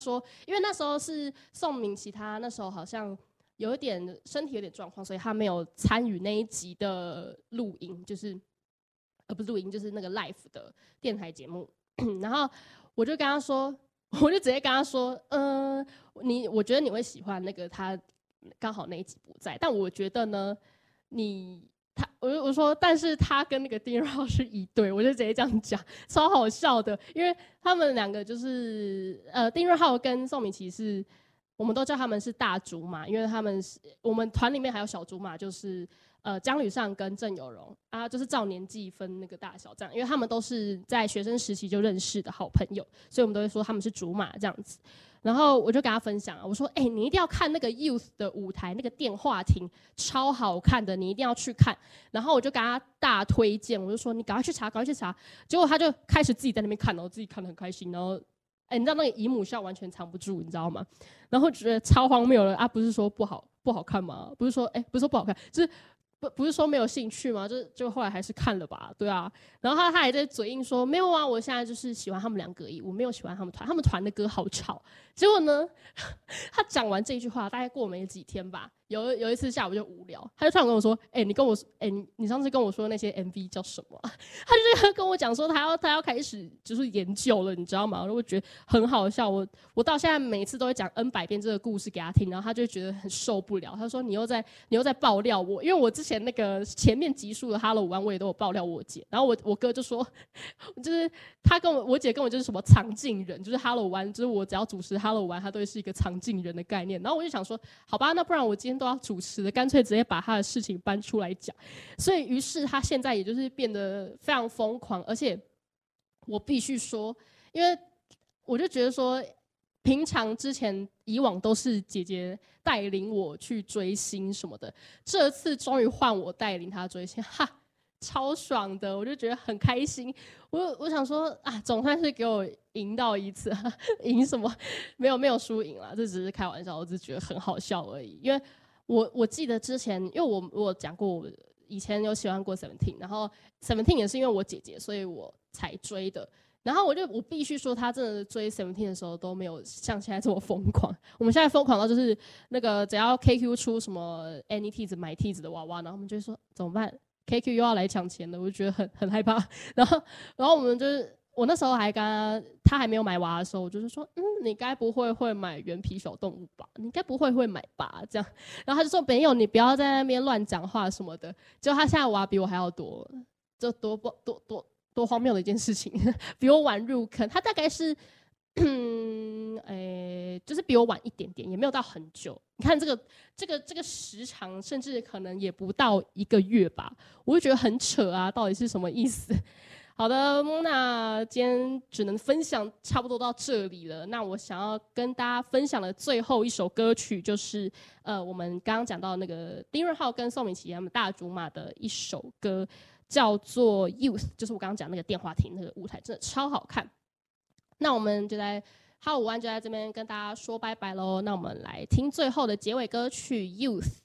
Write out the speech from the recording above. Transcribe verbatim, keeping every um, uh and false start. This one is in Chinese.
说，因为那时候是宋明琦，他那时候好像有一点身体有点状况，所以他没有参与那一集的录音，就是呃不是录音，就是那个 live 的电台节目。然后我就跟他说，我就直接跟他说，嗯、呃，你我觉得你会喜欢那个他刚好那一集不在，但我觉得呢，你。他我就我说，但是他跟那个丁润浩是一对，我就直接这样讲，超好笑的，因为他们两个就是呃，丁润浩跟宋明琦是，我们都叫他们是大竹马，因为他们是我们团里面还有小竹马，就是呃江吕尚跟郑有容啊，就是照年纪分那个大小这样，因为他们都是在学生时期就认识的好朋友，所以我们都会说他们是竹马这样子。然后我就跟他分享啊，我说：“哎、欸，你一定要看那个 Youth 的舞台，那个电话亭超好看的，你一定要去看。”然后我就给他大推荐，我就说：“你赶快去查，赶快去查。”结果他就开始自己在那边看，然后自己看得很开心。然后，哎、欸，你知道那个姨母笑完全藏不住，你知道吗？然后觉得超荒谬了啊！不是说不好不好看吗？不是说哎、欸，不是说不好看，就是。不不是说没有兴趣吗？就就后来还是看了吧，对啊。然后他他还在嘴硬说没有啊，我现在就是喜欢他们两个而已，我没有喜欢他们团，他们团的歌好吵。结果呢，他讲完这句话，大概过没几天吧，有有一次下午就无聊，他就突然跟我说：“哎、欸，你跟我哎、欸，你你上次跟我说那些 M V 叫什么、啊？”他就跟我讲说他要他要开始就是研究了，你知道吗？然后我觉得很好笑，我我到现在每次都会讲 N 百遍这个故事给他听，然后他就觉得很受不了，他说：“你又在你又在爆料我，因为我之前。”前那个前面集数的 Hello 玩我也都有爆料我姐，然后我我哥就说，就是他跟我我姐跟我就是什么藏镜人，就是 Hello 玩，就是我只要主持 Hello 玩，他都会是一个藏镜人的概念。然后我就想说，好吧，那不然我今天都要主持的，干脆直接把他的事情搬出来讲。所以于是他现在也就是变得非常疯狂，而且我必须说，因为我就觉得说。平常之前以往都是姐姐带领我去追星什么的，这次终于换我带领她追星，哈，超爽的，我就觉得很开心。我我想说啊，总算是给我赢到一次，赢什么？没有没有输赢啦，这只是开玩笑，我只是觉得很好笑而已。因为我我记得之前，因为我我讲过，我以前有喜欢过 Seventeen， 然后 Seventeen 也是因为我姐姐，所以我才追的。然后我就我必须说，他真的追 Seventeen 的时候都没有像现在这么疯狂。我们现在疯狂到就是那个只要 K Q 出什么 Any 梯子买梯子的娃娃，然后我们就会说怎么办 ？K Q 又要来抢钱了，我就觉得很很害怕。然后然后我们就是我那时候还跟他，他还没有买娃的时候，我就是说，嗯，你该不会会买原皮小动物吧？你该不会会买吧？这样，然后他就说没有，你不要在那边乱讲话什么的。结果他现在娃比我还要多，就多多多多。多荒谬的一件事情，比我晚入坑，他大概是，嗯，诶、欸，就是比我晚一点点，也没有到很久。你看这个这个这个时长，甚至可能也不到一个月吧，我就觉得很扯啊，到底是什么意思？好的，那今天只能分享差不多到这里了。那我想要跟大家分享的最后一首歌曲，就是呃，我们刚刚讲到那个丁润浩跟宋明琦他们大竹马的一首歌。叫做 Youth， 就是我刚刚讲那个电话亭那个舞台，真的超好看。那我们就在Hello 五万就在这边跟大家说拜拜喽。那我们来听最后的结尾歌曲 Youth。